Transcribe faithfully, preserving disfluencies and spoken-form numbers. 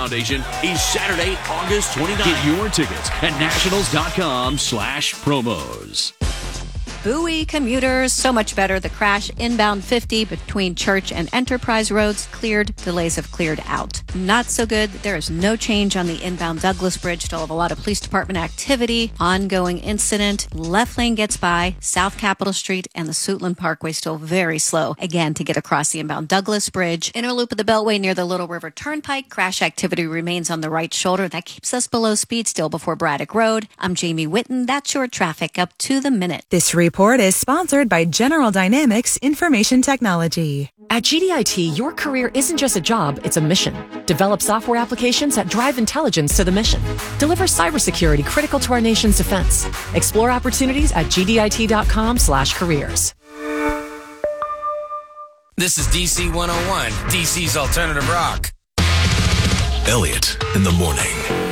Foundation is Saturday, August twenty-ninth. Get your tickets at nationals.com slash promos. Bowie commuters, so much better. The crash inbound fifty between Church and Enterprise roads cleared. Delays have cleared out. Not so good. There is no change on the inbound Douglas Bridge. Still have a lot of police department activity. Ongoing incident. Left lane gets by. South Capitol Street and the Suitland Parkway still very slow. Again, to get across the inbound Douglas Bridge. Inner loop of the Beltway near the Little River Turnpike. Crash activity remains on the right shoulder. That keeps us below speed still before Braddock Road. I'm Jamie Whitten. That's your traffic up to the minute. This report is sponsored by General Dynamics Information Technology. At G D I T, your career isn't just a job, it's a mission. Develop software applications that drive intelligence to the mission. Deliver cybersecurity critical to our nation's defense. Explore opportunities at gdit.com slash careers. This is D C one oh one, D C's alternative rock. Elliott in the morning.